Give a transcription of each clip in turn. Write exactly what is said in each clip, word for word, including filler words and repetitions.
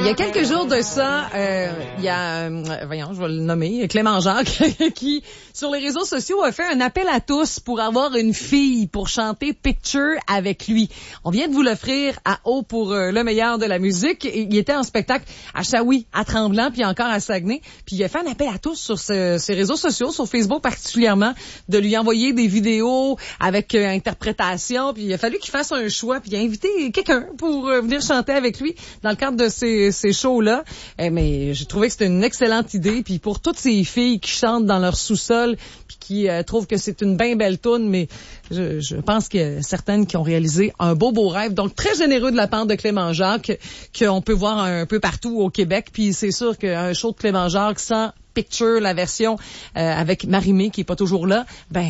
Il y a quelques jours de ça, euh, il y a, euh, voyons, je vais le nommer, Clément Jacques, qui, sur les réseaux sociaux, a fait un appel à tous pour avoir une fille pour chanter Picture avec lui. On vient de vous l'offrir à Haut pour euh, le meilleur de la musique. Et il était en spectacle à Shawi, à Tremblant, puis encore à Saguenay. Puis il a fait un appel à tous sur ce, ses réseaux sociaux, sur Facebook particulièrement, de lui envoyer des vidéos avec euh, interprétation. Puis il a fallu qu'il fasse un choix, puis il a invité quelqu'un pour euh, venir chanter avec lui dans le cadre de ces, ces shows-là. Eh, mais j'ai trouvé que c'était une excellente idée. Puis pour toutes ces filles qui chantent dans leur sous-sol, puis qui euh, trouvent que c'est une bien belle toune, mais je, je pense qu'il y a certaines qui ont réalisé un beau, beau rêve. Donc, très généreux de la part de Clément Jacques, qu'on peut voir un peu partout au Québec. Puis c'est sûr qu'un show de Clément Jacques sans Picture, la version euh, avec Marie-Mé, qui est pas toujours là, ben...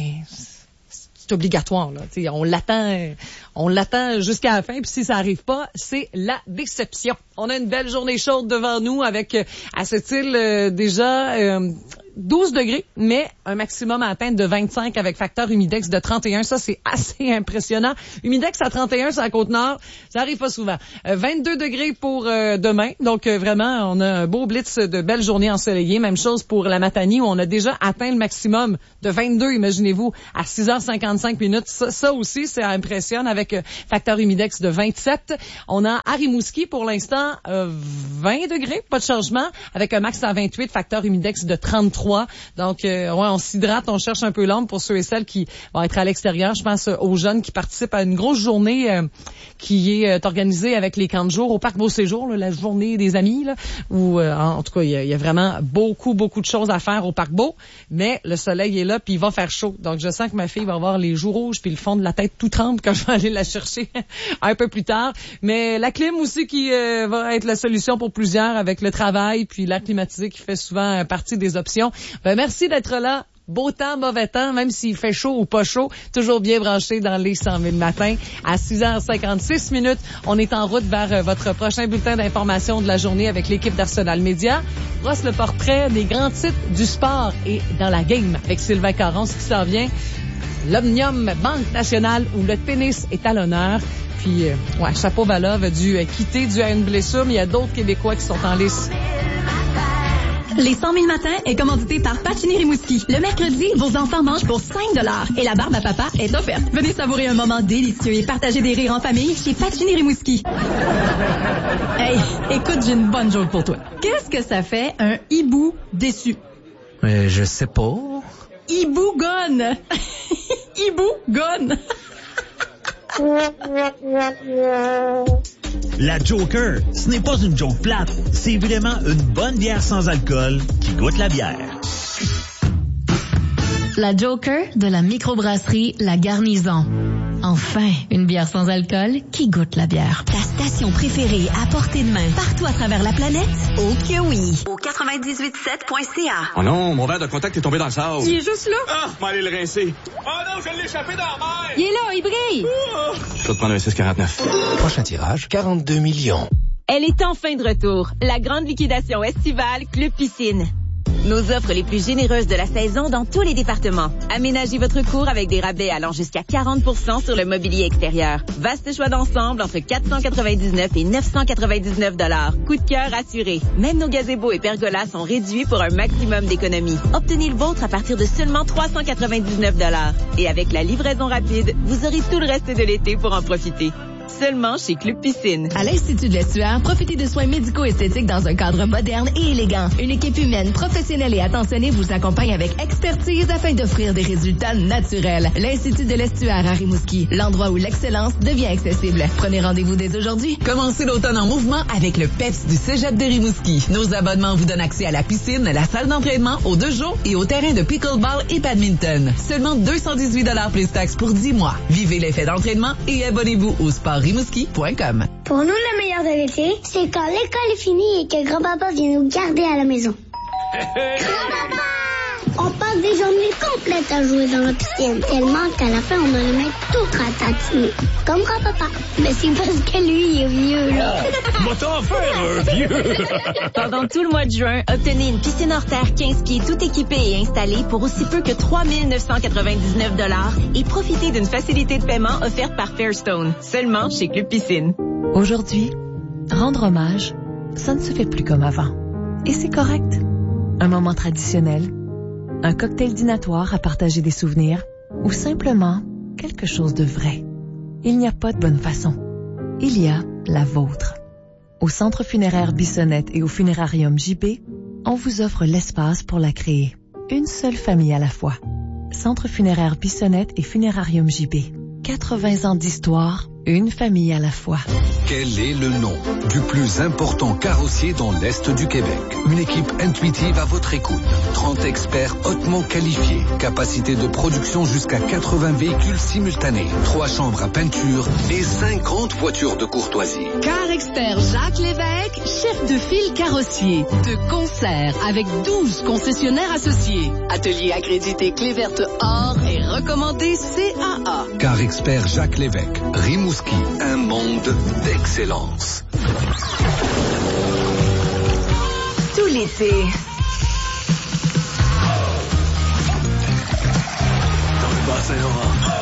c'est obligatoire, là. T'sais, on l'attend, on l'attend jusqu'à la fin, puis si ça arrive pas, c'est la déception. On a une belle journée chaude devant nous avec, à cette île, euh, déjà, euh, douze degrés, mais un maximum à atteindre de vingt-cinq avec facteur humidex de trente et un. Ça, c'est assez impressionnant. Humidex à trente et un sur la Côte-Nord, ça arrive pas souvent. Euh, vingt-deux degrés pour euh, demain. Donc, euh, vraiment, on a un beau blitz de belles journées ensoleillées. Même chose pour la Matanie, où on a déjà atteint le maximum de vingt-deux, imaginez-vous, à six heures cinquante-cinq minutes. Ça, ça aussi, ça impressionne avec euh, facteur humidex de vingt-sept. On a à Rimouski, pour l'instant, euh, vingt degrés, pas de changement, avec un max à vingt-huit, facteur humidex de trente-trois. Donc, euh, ouais, on s'hydrate, on cherche un peu l'ombre pour ceux et celles qui vont être à l'extérieur. Je pense euh, aux jeunes qui participent à une grosse journée euh, qui est euh, organisée avec les camps de jour au Parc Beau Séjour, là, la journée des amis, là, où, euh, en tout cas, il y, y a vraiment beaucoup, beaucoup de choses à faire au Parc Beau, mais le soleil est là, puis il va faire chaud. Donc, je sens que ma fille va avoir les joues rouges, puis le fond de la tête tout tremble quand je vais aller la chercher un peu plus tard. Mais la clim aussi qui euh, va être la solution pour plusieurs avec le travail, puis l'air climatisé qui fait souvent euh, partie des options. Ben, merci d'être là. Beau temps, mauvais temps, même s'il fait chaud ou pas chaud, toujours bien branché dans les cent mille matins. À six heures cinquante-six minutes, on est en route vers euh, votre prochain bulletin d'information de la journée avec l'équipe d'Arsenal Média. Voici le portrait des grands titres du sport et dans la game avec Sylvain Caron, ce qui s'en vient. L'Omnium Banque Nationale où le tennis est à l'honneur. Puis, euh, ouais, Chapeau-Valov a dû euh, quitter dû à une blessure, mais il y a d'autres Québécois qui sont en lice. Les cent mille matins est commandité par Pacini Rimouski. Le mercredi, vos enfants mangent pour cinq dollars et la barbe à papa est offerte. Venez savourer un moment délicieux et partager des rires en famille chez Pacini Rimouski. Hey, écoute, j'ai une bonne joke pour toi. Qu'est-ce que ça fait un hibou déçu? Euh, je sais pas. Hibou gone. Hibou gone. La Joker, ce n'est pas une joke plate, c'est vraiment une bonne bière sans alcool qui goûte la bière. La Joker de la microbrasserie La Garnison. Enfin, une bière sans alcool qui goûte la bière. Ta station préférée à portée de main partout à travers la planète? Oh que oui! Au quatre-vingt-dix-huit sept point c a. Oh non, mon verre de contact est tombé dans le sable. Il est juste là. Ah, je vais aller le rincer. Oh non, je l'ai échappé dans la mer. Il est là, il brille. Oh. Je vais te prendre un six quarante-neuf. Prochain tirage, quarante-deux millions. Elle est enfin de retour. La grande liquidation estivale Club Piscine. Nos offres les plus généreuses de la saison dans tous les départements. Aménagez votre cour avec des rabais allant jusqu'à quarante pour cent sur le mobilier extérieur. Vaste choix d'ensemble entre quatre cent quatre-vingt-dix-neuf et neuf cent quatre-vingt-dix-neuf dollars. Coup de cœur assuré. Même nos gazebos et pergolas sont réduits pour un maximum d'économie. Obtenez le vôtre à partir de seulement trois cent quatre-vingt-dix-neuf dollars. Et avec la livraison rapide, vous aurez tout le reste de l'été pour en profiter. Seulement chez Club Piscine. À l'Institut de l'Estuaire, profitez de soins médico-esthétiques dans un cadre moderne et élégant. Une équipe humaine, professionnelle et attentionnée vous accompagne avec expertise afin d'offrir des résultats naturels. L'Institut de l'Estuaire à Rimouski, l'endroit où l'excellence devient accessible. Prenez rendez-vous dès aujourd'hui. Commencez l'automne en mouvement avec le P E P S du Cégep de Rimouski. Nos abonnements vous donnent accès à la piscine, la salle d'entraînement, aux deux jours et au terrain de pickleball et badminton. Seulement deux cent dix-huit dollars plus taxes pour dix mois. Vivez l'effet d'entraînement et abonnez-vous au sport rimouski point com. Pour nous, le meilleur de l'été, c'est quand l'école est finie et que grand-papa vient nous garder à la maison. Grand-papa! On passe des journées complètes à jouer dans la piscine, tellement qu'à la fin, on a les mains toutes ratatinées. Comme grand-papa. Mais c'est parce que lui, il est vieux, là. Moi, t'en faire un vieux! Pendant tout le mois de juin, obtenez une piscine hors terre quinze pieds tout équipée et installée pour aussi peu que trois mille neuf cent quatre-vingt-dix-neuf dollars et profitez d'une facilité de paiement offerte par Fairstone. Seulement chez Club Piscine. Aujourd'hui, rendre hommage, ça ne se fait plus comme avant. Et c'est correct. Un moment traditionnel, un cocktail dînatoire à partager des souvenirs, ou simplement quelque chose de vrai. Il n'y a pas de bonne façon. Il y a la vôtre. Au Centre funéraire Bissonnette et au Funérarium J B, on vous offre l'espace pour la créer. Une seule famille à la fois. Centre funéraire Bissonnette et Funérarium J B. quatre-vingts ans d'histoire, une famille à la fois. Quel est le nom du plus important carrossier dans l'Est du Québec? Une équipe intuitive à votre écoute. trente experts hautement qualifiés. Capacité de production jusqu'à quatre-vingts véhicules simultanés. Trois chambres à peinture et cinquante voitures de courtoisie. Car Expert Jacques Lévesque, chef de file carrossier. De concert avec douze concessionnaires associés. Atelier accrédité Clé Verte Or et recommandé C A A. Car Expert Jacques Lévesque. Rimouski, un monde d'excellence. Tout l'été,